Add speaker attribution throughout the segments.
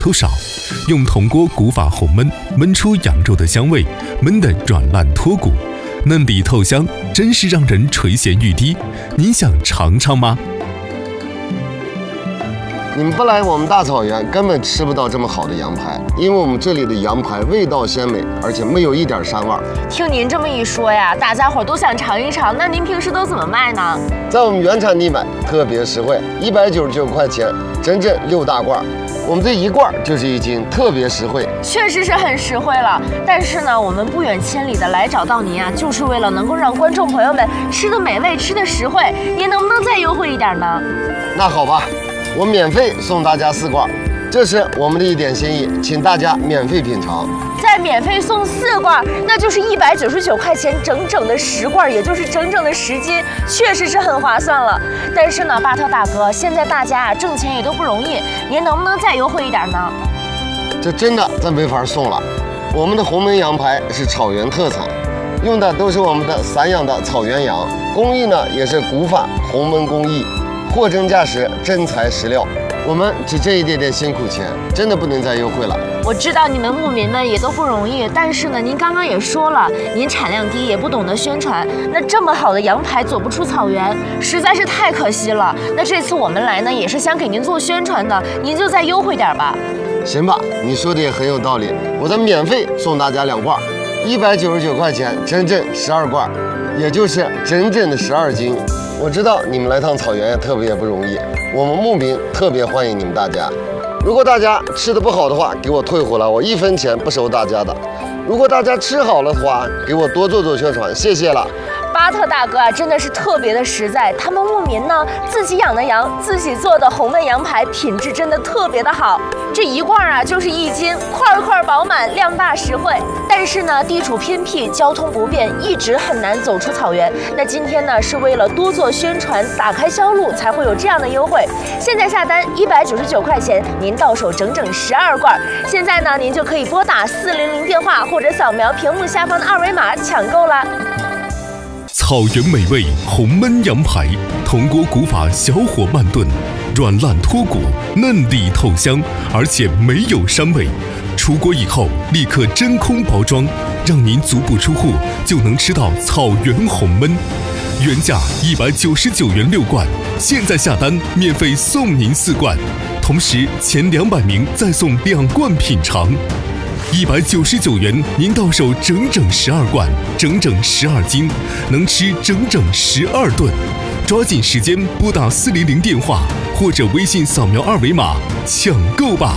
Speaker 1: 头少，用铜锅古法红焖，焖出羊肉的香味，焖得软烂脱骨，嫩底透香，真是让人垂涎欲滴。你想尝尝吗？
Speaker 2: 你们不来我们大草原，根本吃不到这么好的羊排，因为我们这里的羊排味道鲜美，而且没有一点膻味。
Speaker 3: 听您这么一说呀，大家伙都想尝一尝。那您平时都怎么卖呢？
Speaker 2: 在我们原产地买，特别实惠，199块钱，整整6大罐。我们这一罐就是1斤，特别实惠。
Speaker 3: 确实是很实惠了。但是呢，我们不远千里的来找到您啊，就是为了能够让观众朋友们吃得美味，吃得实惠。您能不能再优惠一点呢？
Speaker 2: 那好吧。我免费送大家4罐，这是我们的一点心意，请大家免费品尝。
Speaker 3: 再免费送4罐，那就是199块钱，整整的10罐，也就是整整的10斤，确实是很划算了。但是呢，巴特大哥，现在大家挣钱也都不容易，您能不能再优惠一点呢？
Speaker 2: 这真的再没法送了。我们的红焖羊排是草原特产，用的都是我们的散养的草原羊，工艺呢也是古法红焖工艺。货真价实，真材实料。我们只挣一点点辛苦钱，真的不能再优惠了。
Speaker 3: 我知道你们牧民们也都不容易，但是呢，您刚刚也说了，您产量低，也不懂得宣传。那这么好的羊排走不出草原，实在是太可惜了。那这次我们来呢，也是想给您做宣传的，您就再优惠点吧。
Speaker 2: 行吧，你说的也很有道理，我再免费送大家2罐，199块钱，整整12罐，也就是整整的12斤。我知道你们来趟草原也特别不容易，我们牧民特别欢迎你们大家。如果大家吃的不好的话，给我退回来，我1分钱不收大家的。如果大家吃好了的话，给我多做宣传，谢谢了。
Speaker 3: 巴特大哥啊，真的是特别的实在。他们牧民呢，自己养的羊，自己做的红焖羊排，品质真的特别的好。这一罐啊，就是1斤，块块饱满，量大实惠。但是呢，地处偏僻，交通不便，一直很难走出草原。那今天呢，是为了多做宣传，打开销路，才会有这样的优惠。现在下单199块钱，您到手整整12罐。现在呢，您就可以拨打400电话，或者扫描屏幕下方的2维码抢购啦。
Speaker 1: 草原美味红焖羊排，铜锅古法小火慢炖，软烂脱骨，嫩底透香，而且没有膻味。出锅以后立刻真空包装，让您足不出户就能吃到草原红焖。原价199元6罐，现在下单免费送您4罐，同时前200名再送2罐品尝。199元，您到手整整12罐，整整12斤，能吃整整12顿。抓紧时间拨打400电话，或者微信扫描2维码抢购吧。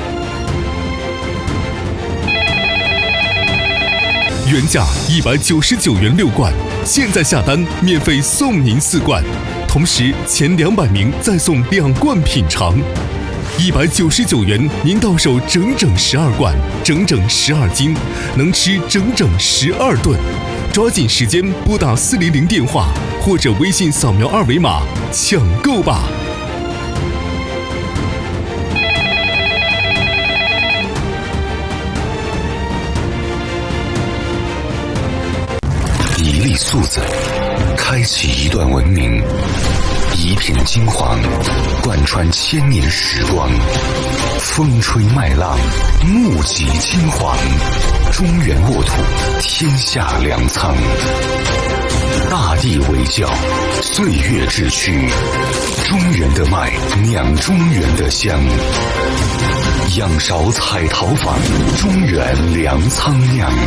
Speaker 1: 原价199元6罐，现在下单免费送您4罐，同时前200名再送2罐品尝。199元，您到手整整12罐，整整12斤，能吃整整12顿。抓紧时间拨打400电话，或者微信扫描2维码抢购吧。
Speaker 4: 一粒素子，开启一段文明；一片金黄，贯穿千年时光。风吹麦浪，目击金黄。中原沃土，天下粮仓。大地为教，岁月之躯。中原的麦，酿中原的香。仰韶彩陶坊，中原粮仓酿。